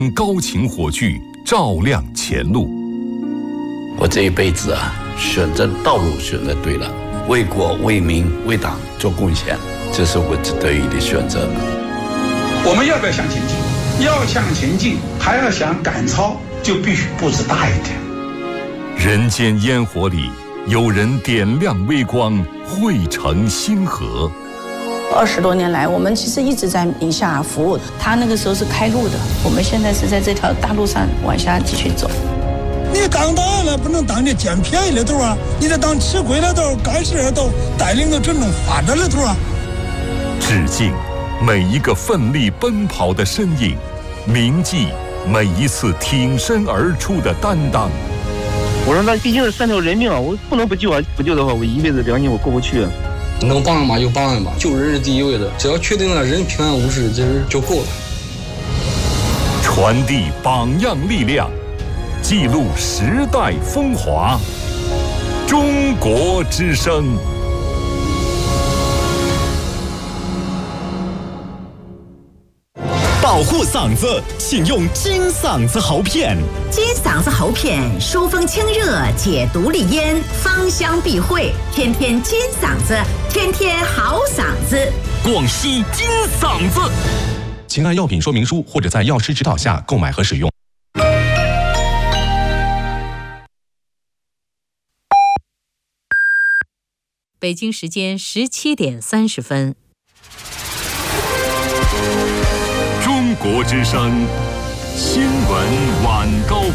高擎火炬，照亮前路。 我这一辈子选择道路选择对了，为国为民为党做贡献，这是我得以的选择。 我们要不要向前进？要向前进，还要想赶超，就必须步子大一点。 人间烟火里，有人点亮微光，汇成星河。 20多年来，我们其实一直在宁夏服务。他那个时候是开路的，我们现在是在这条大路上往下继续走。 你当党了，不能当这捡便宜的头啊！你得当吃亏的头、干事的头，带领着真正发展的头啊！ 致敬每一个奋力奔跑的身影，铭记每一次挺身而出的担当。 我说那毕竟是3条人命啊，我不能不救啊！不救的话，我一辈子良心我过不去啊！ 能帮嘛就帮嘛，救人是第一位的，只要确定了人平安无事，这就够了。 传递榜样力量，记录时代风华。中国之声。 保护嗓子，请用金嗓子喉片。 金嗓子喉片，疏风清热，解毒利咽，芳香避秽，天天金嗓子，天天好嗓子。 广西金嗓子，请按药品说明书或者在药师指导下购买和使用。 北京时间17点30分。 中国之声新闻晚高